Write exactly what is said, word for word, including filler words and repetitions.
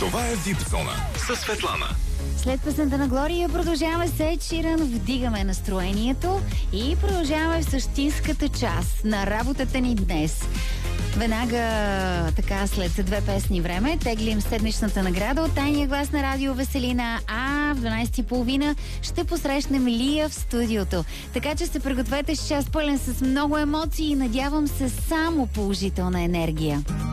Това е Вип Зона със Светлана. След песента на Глория продължаваме с Ед Ширан, вдигаме настроението и продължаваме в същинската част на работата ни днес. Веднага, така, след две песни време, теглим седмичната награда от тайния глас на Радио Веселина, а в дванайсет и половина ще посрещнем Лия в студиото. Така че се пригответе с час пълен с много емоции и надявам се само положителна енергия.